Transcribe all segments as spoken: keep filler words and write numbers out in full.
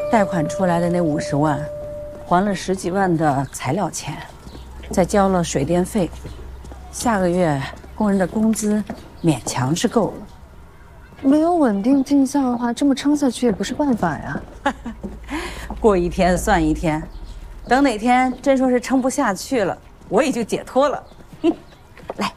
贷款出来的那五十万，还了十几万的材料钱，再交了水电费，下个月工人的工资勉强是够了。 没有稳定进项的话，这么撑下去也不是办法呀。 过一天算一天，等哪天真说是撑不下去了，我也就解脱了。来，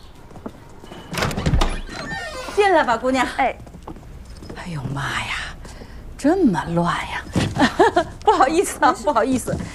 进来吧，姑娘。哎，哎呦妈呀，这么乱呀！不好意思啊，不好意思。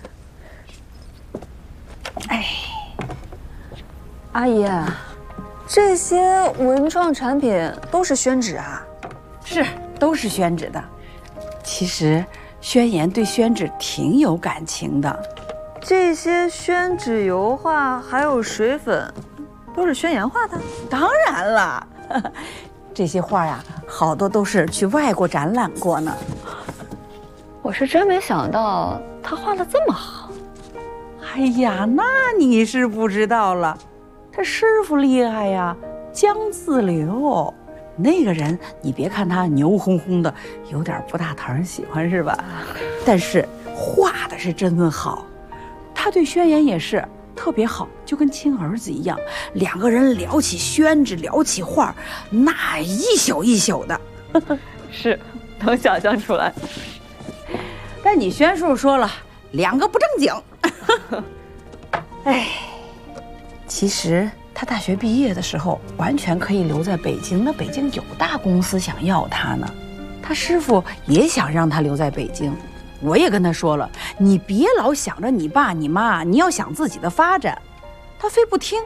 哎， 阿姨，这些文创产品都是宣纸啊？ 是，都是宣纸的。其实宣言对宣纸挺有感情的。 这些宣纸油画还有水粉，都是宣言画的？ 当然了，这些画呀，好多都是去外国展览过呢。 我是真没想到他画的这么好。 哎呀，那你是不知道了，他师傅厉害呀，江自流。那个人，你别看他牛哄哄的，有点不大讨人喜欢是吧？但是画的是真好，他对宣言也是特别好，就跟亲儿子一样。两个人聊起宣纸，聊起画，那一宿一宿的。 是，能想象出来。 但你宣叔说了，两个不正经。哎，其实他大学毕业的时候完全可以留在北京，那北京有大公司想要他呢。他师傅也想让他留在北京，我也跟他说了，你别老想着你爸你妈，你要想自己的发展。他非不听。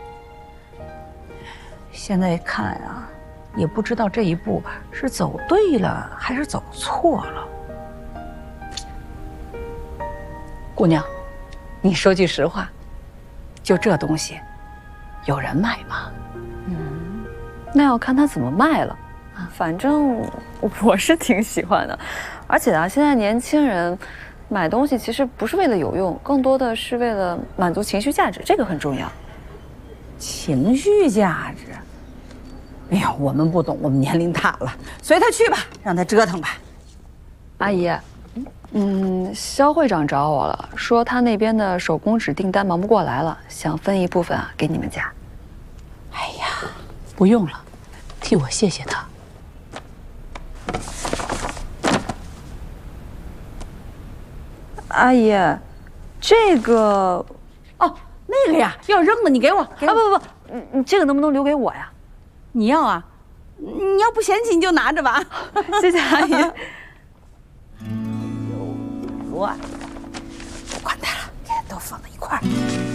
现在看啊，也不知道这一步是走对了还是走错了。姑娘，你说句实话，就这东西，有人买吗？ 嗯，那要看他怎么卖了。反正我是挺喜欢的，而且啊，现在年轻人买东西其实不是为了有用，更多的是为了满足情绪价值，这个很重要。 情绪价值？哎呀，我们不懂，我们年龄大了，随他去吧，让他折腾吧。 阿姨，嗯，肖会长找我了，说他那边的手工纸订单忙不过来了，想分一部分啊给你们家。 哎呀，不用了，替我谢谢他。 阿姨，这个， 哦，那个呀，要扔的你给我，给我。啊不不不， 你你这个能不能留给我呀？ 你要啊？你要不嫌弃你就拿着吧。 谢谢阿姨。 又乱，不管它了，都放在一块儿。